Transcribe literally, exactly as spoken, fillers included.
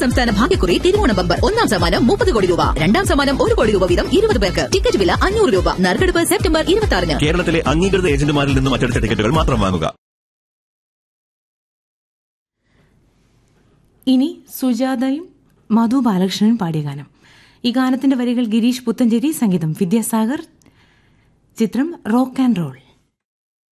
സംസ്ഥാന ഭാഗ്യക്കുറി തിരുവോണ ബമ്പർ. ഒന്നാം സമ്മാനം മുപ്പത് കോടി രൂപ, രണ്ടാം സമ്മാനം ഒരു കോടി രൂപ വീതം ഇരുപത് പേർക്ക്. ടിക്കറ്റ് വില അഞ്ഞൂറ് രൂപ. നറുക്കെടുപ്പ് സെപ്റ്റംബർ ഇരുപത്തി ആറിന്. കേരളത്തിലെ അംഗീകൃത ഏജന്റുമാരിൽ നിന്നും അച്ചടിച്ച ടിക്കറ്റുകൾ മാത്രം വാങ്ങുക. ഇനി സുജാതയും മധു ബാലകൃഷ്ണനും പാടിയ ഗാനം. ഈ ഗാനത്തിന്റെ വരികൾ ഗിരീഷ് പുത്തഞ്ചേരി, സംഗീതം വിദ്യാസാഗർ, ചിത്രം റോക്ക് ആൻഡ് റോൾ.